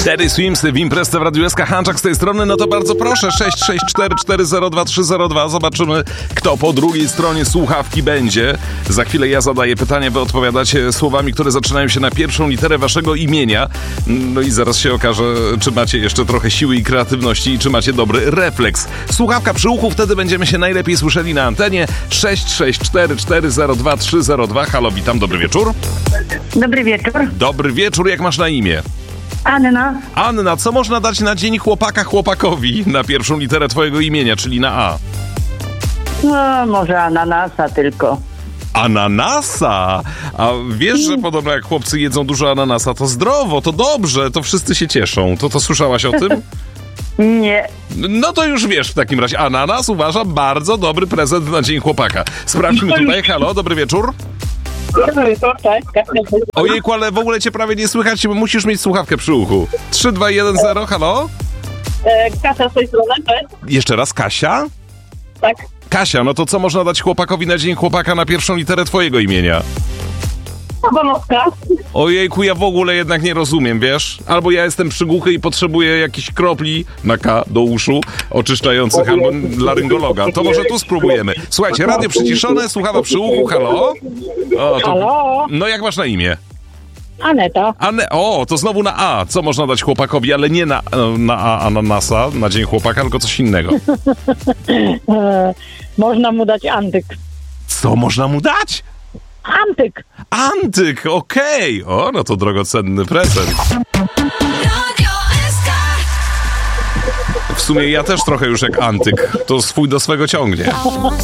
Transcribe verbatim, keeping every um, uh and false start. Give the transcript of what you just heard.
Teddy Swims w imprezce w Radiu S K. Hanczak z tej strony, no to bardzo proszę, sześć sześć cztery cztery zero dwa trzy zero dwa. Zobaczymy, kto po drugiej stronie słuchawki będzie. Za chwilę ja zadaję pytanie, wy odpowiadacie słowami, które zaczynają się na pierwszą literę waszego imienia. No i zaraz się okaże, czy macie jeszcze trochę siły i kreatywności i czy macie dobry refleks. Słuchawka przy uchu, wtedy będziemy się najlepiej słyszeli na antenie. sześć sześć cztery cztery zero dwa trzy zero dwa. Halo, witam, dobry wieczór. Dobry wieczór. Dobry wieczór, jak masz na imię? Anna. Anna, co można dać na dzień chłopaka chłopakowi na pierwszą literę twojego imienia, czyli na A? No, może ananasa tylko. Ananasa! A wiesz, że podobno jak chłopcy jedzą dużo ananasa, to zdrowo, to dobrze, to wszyscy się cieszą. To to słyszałaś o tym? Nie. No to już wiesz w takim razie. Ananas uważam bardzo dobry prezent na dzień chłopaka. Sprawdźmy tutaj. Halo, dobry wieczór. Dobry wieczór, tak. Ojejku, ale w ogóle cię prawie nie słychać, musisz mieć słuchawkę przy uchu. trzy dwa jeden zero, halo? E, Kasia z tej strony, cześć. Jeszcze raz, Kasia? Tak. Kasia, no to co można dać chłopakowi na dzień chłopaka na pierwszą literę twojego imienia? Ogonowska. Ojejku, ja w ogóle jednak nie rozumiem, wiesz? Albo ja jestem przygłuchy i potrzebuję jakichś kropli na K do uszu oczyszczających, albo laryngologa. To może tu spróbujemy. Słuchajcie, radio przyciszone, słuchawa przy uchu, halo? O, to... Halo? No jak masz na imię? Aneta. Ane... O, to znowu na A. Co można dać chłopakowi, ale nie na, na A ananasa, na dzień chłopaka, tylko coś innego. E, można mu dać antyk. Co można mu dać? Antyk. Antyk, okej. Okay. O, no to drogocenny prezent. W sumie ja też trochę już jak antyk. To swój do swego ciągnie.